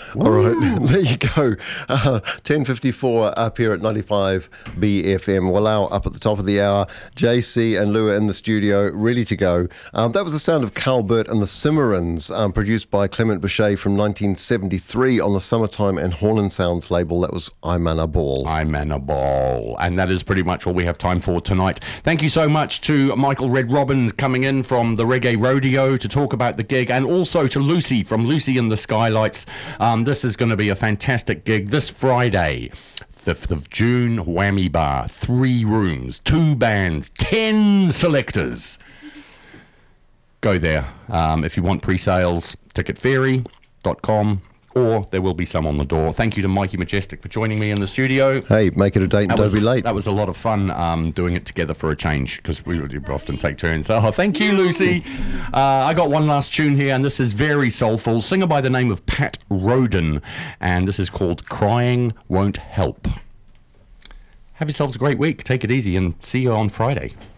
All right, there you go. 10:54 up here at 95 BFM. Well, now up at the top of the hour, JC and Lua in the studio, ready to go. That was the sound of Carl Burt and the Cimarrons, produced by Clement Boucher from 1973 on the Summertime and Horn Sounds label. That was I'm An A Ball. I'm An A Ball. And that is pretty much all we have time for tonight. Thank you so much to Michael Red Robin coming in from the Reggae Rodeo to talk about the gig, and also to Lucy from Lucy and the Skylights. This is going to be a fantastic gig this Friday, 5th of June, Whammy Bar, 3 rooms, 2 bands, 10 selectors. Go there. If you want pre-sales, ticketfairy.com, or there will be some on the door. Thank you to Mikey Majestic for joining me in the studio. Hey, make it a date and don't be late. That was a lot of fun doing it together for a change, because we often take turns. So thank you, Lucy. I got one last tune here, and this is very soulful. Singer by the name of Pat Roden, and this is called Crying Won't Help. Have yourselves a great week. Take it easy, and see you on Friday.